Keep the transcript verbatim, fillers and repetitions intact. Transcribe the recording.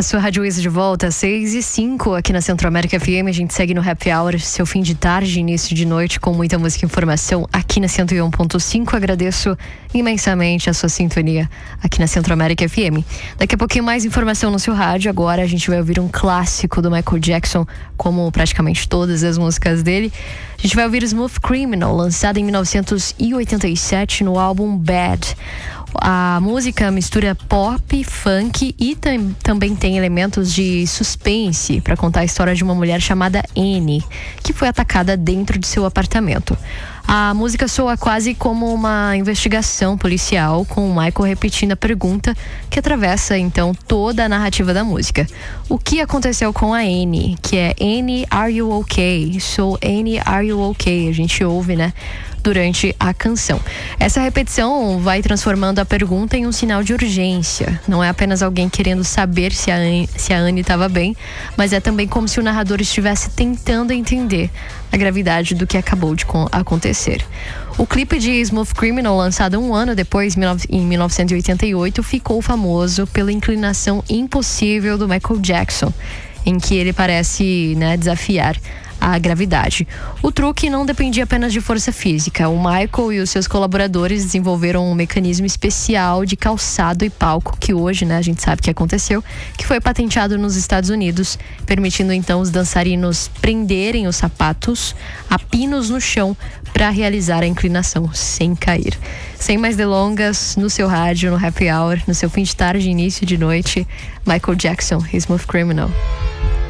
A sua Rádio Isa de volta, seis e cinco aqui na Centro-América F M. A gente segue no Happy Hour, seu fim de tarde, início de noite, com muita música e informação aqui na cento e um ponto cinco. Agradeço imensamente a sua sintonia aqui na Centro-América F M. Daqui a pouquinho mais informação no seu rádio. Agora a gente vai ouvir um clássico do Michael Jackson, como praticamente todas as músicas dele. A gente vai ouvir Smooth Criminal, lançado em mil novecentos e oitenta e sete no álbum Bad. A música mistura pop, funk e tam- também tem elementos de suspense para contar a história de uma mulher chamada Annie, que foi atacada dentro de seu apartamento. A música soa quase como uma investigação policial, com o Michael repetindo a pergunta que atravessa então toda a narrativa da música. O que aconteceu com a Annie? Que é Annie, are you okay? So Annie, are you okay? A gente ouve, né, durante a canção. Essa repetição vai transformando a pergunta em um sinal de urgência. Não é apenas alguém querendo saber se a Annie, se a Annie estava bem, mas é também como se o narrador estivesse tentando entender a gravidade do que acabou de acontecer. O clipe de Smooth Criminal, lançado um ano depois, em mil novecentos e oitenta e oito, ficou famoso pela inclinação impossível do Michael Jackson, em que ele parece, né, desafiar a gravidade. O truque não dependia apenas de força física. O Michael e os seus colaboradores desenvolveram um mecanismo especial de calçado e palco que hoje, né, a gente sabe que aconteceu, que foi patenteado nos Estados Unidos, permitindo então os dançarinos prenderem os sapatos a pinos no chão para realizar a inclinação sem cair. Sem mais delongas, no seu rádio, no Happy Hour, no seu fim de tarde, início de noite, Michael Jackson, Smooth Criminal.